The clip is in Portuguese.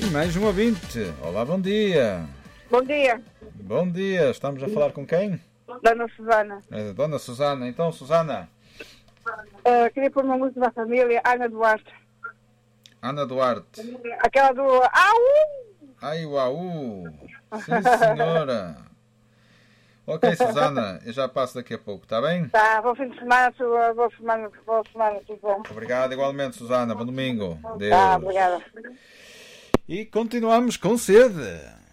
E mais um ouvinte. Olá, bom dia. Bom dia, Bom dia. Estamos a falar com quem? Dona Susana. É a Dona Susana. Então, Susana. Queria pôr uma música da família, Ana Duarte. Ana Duarte. Aquela do Au! Ai, uau. Sim, senhora. Ok, Susana. Eu já passo daqui a pouco, está bem? Tá, bom fim de semana, boa semana, tudo bom. Obrigado igualmente, Susana. Bom domingo. Deus. Tá, obrigada. E continuamos com sede.